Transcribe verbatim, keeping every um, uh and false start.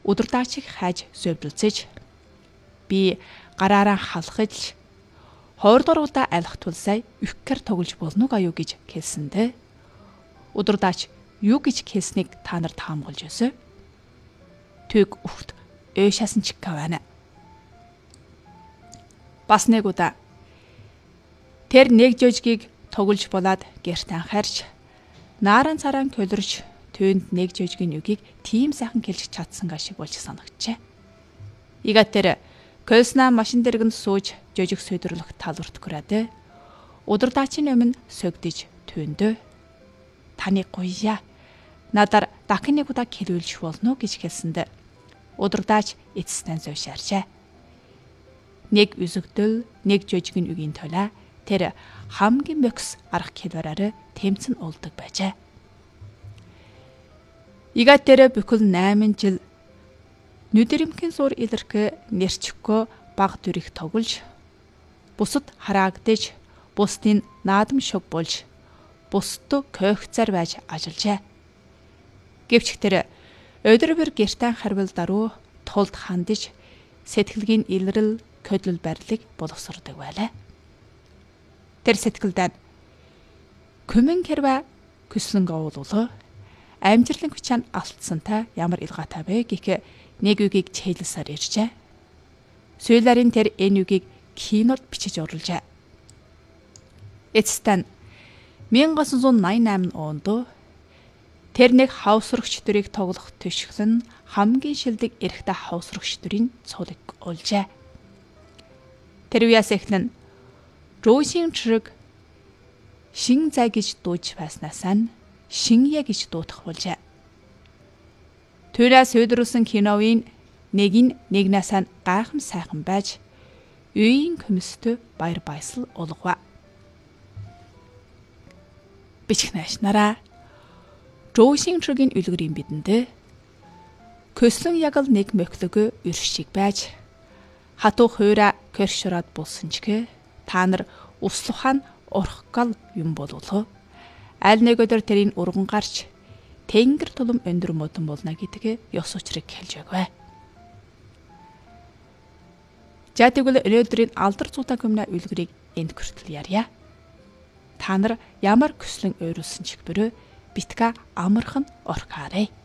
удирдаачийг хайж зөвлөсөж би гараараа халахж хоёр удаа айлах тул сая үхгээр тоглож болно гаю гэж хэлсэндэ удирдаач юу гэж хэлснийг та нар таамаглаж өсөө. Түг үхт өөшасан ч гавана. Бас нэг удаа тэр нэг жожгийг тоглож болоод гэрт анхаарч нааран царан көлөрч түүнд нэг жожгийн үгийг тийм сайхан хэлж чадсан гашиг болж санагчээ. Ига тэр көлснаа машин дэргэнд сууж жожиг сөйдөрлөх талварт хүрээд удирдаачийн өмнө сөгдөж түүндөө таны гуйя надаар дахин нэг удаа хэлүүлж болно гэж хэлсэнд удирдаач эцэстэн зөвшөөрчээ. Нэг үзэгдэл, нэг жожгийн үгийн төлөө тэр хамгийн мөкс арга хэлбэрээр тэмцэн улдаг байжээ. Ига тэр бүхэл найман жил нүдэрэмхэн зур илэрхэ нэрчгөө баг дүрийг тоглож бусад хараагдж бусдын наадам шог болж бусдуу көөхцар байж ажиллажээ. Гэвч тэр өдөр бүр гэртэн харвал даруй тулд хандж сэтгэлгийн илрэл көдлөл барилыг боловсрдог байлаа. Тэр сэтгэлдээ күмэн хэрвэ көслөн гоолуулаа амжилтлан хүчээр алдсантай ямар илгаатай бэ гэх нэг үгийг чийлсээр иржээ. Сүүлэрийн тэр энэ үгийг кинод бичиж оруулжээ. Эцэстэн 천구 팔십tám онд тэр нэг хавсрагч дүрийг тоглох төшгөл нь хамгийн шилдэг эрэгтэй хавсрагч дүрийн цулыг олжээ. Тэр үеэс эхлэн Росийн чирэг шин зай гэж дууж байснаас нь шинье гэж дуудах болжээ. Төрөөс өдрүүлсэн киновын нэг нь нэгнээс нь гайхам сайхан байж үеийн комист баяр баясгал олгова. Бичгнэш нараа Росийн чирэгийн үлгэрийн бидэндээ көслөн яг л нэг мөклөгөө өршиг байж хатуу хуйра кэршрад булсан ч гэ та нар услухаан орхгал юм болуулах. Аль нэг өдөр тэрийн урган гарч тэнгэр тулам өндөр модон болно гэдгээ ёс учрыг хэлж өгвэ. За тэгвэл өнөөдрийн алдар цуута көмнө үлгэрийг энд хүртэл ярья. Та нар ямар көслөн ойруулсан ч бөрөө битга амархан орхаарэ.